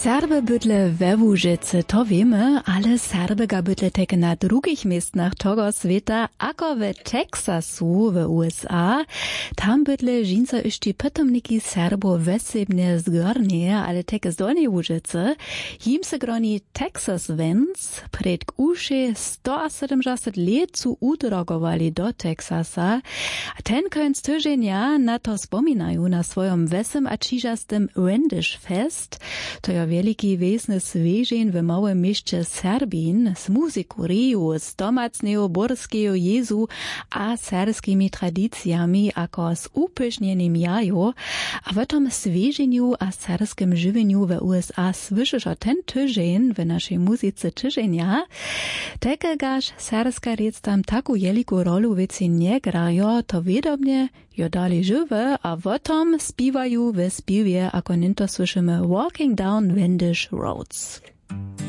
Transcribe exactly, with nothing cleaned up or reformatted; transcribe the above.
Serby bydle we Łużycy, to wiemy, ale Serby ga bydle tek na drugich miejscach tego świata, ako w Teksasu w U S A. Tam bydle żinca jeszcze potomniki Serbo wesebnie zgornie, ale tek z dolnej Łużycy. Jim se groni Texas Vents, przed uszy sto siedemdziesiąt lat su udrogowali do Teksasa. A ten końc tydzienia na to wspominają na swoim wesem a ciżastym Wendish Fest. To ja wielki wiesny zwierzeń w małym mieście Serbin z muzyką Riju, z domacnego borskiego Jezu a serbskimi tradycjami ako z upysznienym jaju. A w tym zwierzeniu a serbskim żywieniu w U S A słyszysz o ten tydzień w naszej muzyce tydzienia. Tekegaż serbska riec tam taką wielką rolę wieci nie grają, to wiadomie jo dalej żywe, a w tym śpiewają w śpiewie, ako ninto słyszymy Walking Down Wendish Roads.